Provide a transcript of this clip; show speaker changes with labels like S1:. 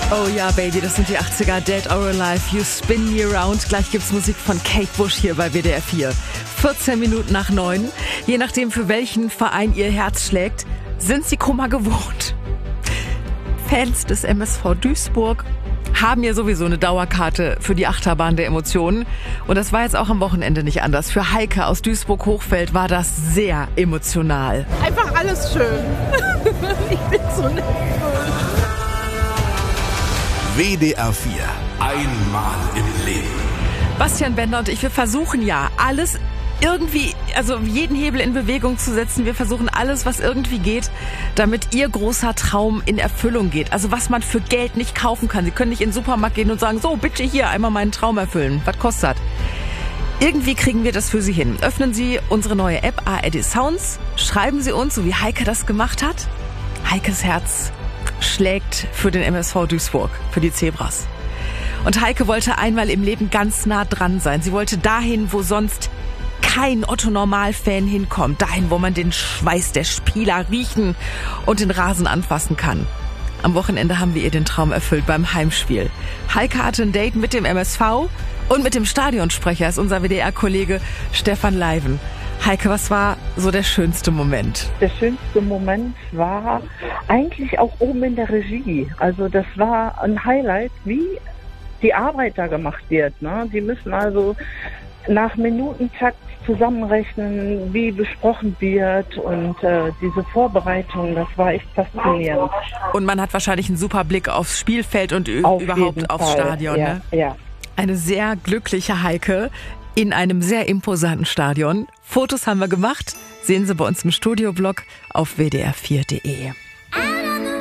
S1: Oh ja, Baby, das sind die 80er, Dead or Alive, You Spin Me Around. Gleich gibt's Musik von Kate Bush hier bei WDR 4. 14 Minuten nach 9. Je nachdem, für welchen Verein ihr Herz schlägt, sind sie Kummer gewohnt. Fans des MSV Duisburg haben ja sowieso eine Dauerkarte für die Achterbahn der Emotionen. Und das war jetzt auch am Wochenende nicht anders. Für Heike aus Duisburg-Hochfeld war das sehr emotional.
S2: Einfach alles schön. Ich bin so nervös.
S3: WDR 4. Einmal im Leben.
S1: Bastian Bender und ich, wir versuchen ja alles irgendwie, also jeden Hebel in Bewegung zu setzen. Wir versuchen alles, was irgendwie geht, damit ihr großer Traum in Erfüllung geht. Also was man für Geld nicht kaufen kann. Sie können nicht in den Supermarkt gehen und sagen, so bitte hier einmal meinen Traum erfüllen. Was kostet? Irgendwie kriegen wir das für Sie hin. Öffnen Sie unsere neue App ARD Sounds, schreiben Sie uns, so wie Heike das gemacht hat. Heikes Herz schlägt für den MSV Duisburg, für die Zebras. Und Heike wollte einmal im Leben ganz nah dran sein. Sie wollte dahin, wo sonst kein Otto-Normal-Fan hinkommt. Dahin, wo man den Schweiß der Spieler riechen und den Rasen anfassen kann. Am Wochenende haben wir ihr den Traum erfüllt beim Heimspiel. Heike hatte ein Date mit dem MSV und mit dem Stadionsprecher ist unser WDR-Kollege Stefan Leiven. Heike, was war so der schönste Moment?
S4: Der schönste Moment war eigentlich auch oben in der Regie. Also das war ein Highlight, wie die Arbeit da gemacht wird. Ne? Die müssen also nach Minutentakt zusammenrechnen, wie besprochen wird und diese Vorbereitung, das war echt faszinierend.
S1: Und man hat wahrscheinlich einen super Blick aufs Spielfeld und überhaupt aufs Stadion.
S4: Ja,
S1: ne?
S4: ja.
S1: Eine sehr glückliche Heike in einem sehr imposanten Stadion. Fotos haben wir gemacht, sehen Sie bei uns im Studioblog auf wdr4.de.